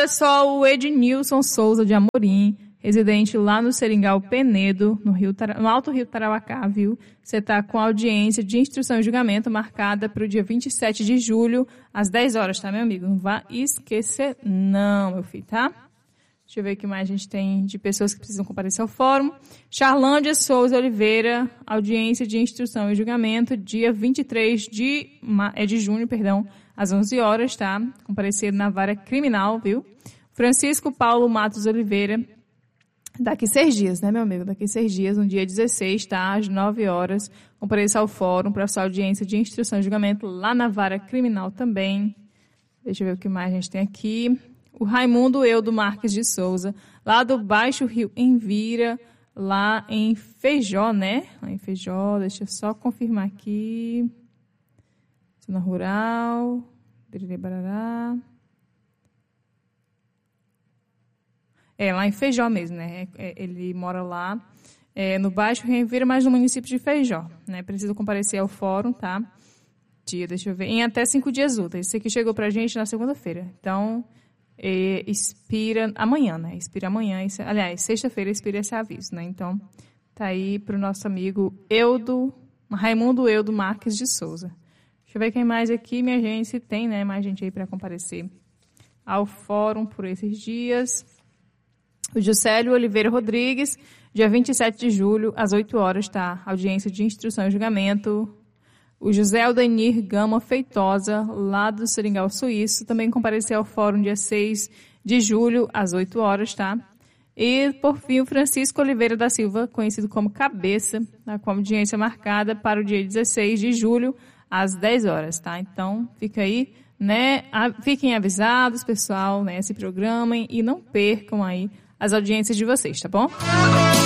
olha só, o Ednilson Souza de Amorim, residente lá no Seringal Penedo, no Alto Rio Tarauacá, viu? Você está com audiência de instrução e julgamento marcada para o dia 27 de julho, às 10 horas, tá, meu amigo? Não vá esquecer não, meu filho, tá? Deixa eu ver o que mais a gente tem de pessoas que precisam comparecer ao fórum. Charlândia Souza Oliveira, audiência de instrução e julgamento, dia 23 de junho, às 11 horas, tá? Comparecer na vara criminal, viu? Francisco Paulo Matos Oliveira, daqui 6 dias, né, meu amigo? Daqui 6 dias, no dia 16, tá? Às 9 horas, comparecer ao fórum para sua audiência de instrução e julgamento lá na vara criminal também. Deixa eu ver o que mais a gente tem aqui. O Raimundo Eudo Marques de Souza, lá do Baixo Rio Envira, lá em Feijó, né? Lá em Feijó, deixa eu só confirmar aqui. Zona Rural, Beriri Barará. Lá em Feijó mesmo, né? Ele mora lá, no Baixo Rio Envira, mas no município de Feijó, né? Precisa comparecer ao fórum, tá? Deixa eu ver, em até 5 dias úteis. Esse aqui chegou pra gente na segunda-feira, então... expira amanhã, né? Expira amanhã. Aliás, sexta-feira expira esse aviso, né? Então, tá aí pro nosso amigo Raimundo Eudo Marques de Souza. Deixa eu ver quem mais aqui, minha gente, se tem, né? Mais gente aí para comparecer ao fórum por esses dias. O Juscelio Oliveira Rodrigues, dia 27 de julho, às 8 horas, tá? Audiência de instrução e julgamento. O José Aldenir Gama Feitosa, lá do Seringal Suíço, também compareceu ao fórum dia 6 de julho, às 8 horas, tá? E, por fim, o Francisco Oliveira da Silva, conhecido como Cabeça, tá? Com audiência marcada para o dia 16 de julho, às 10 horas, tá? Então, fica aí, né? Fiquem avisados, pessoal, né? Se programem e não percam aí as audiências de vocês, tá bom?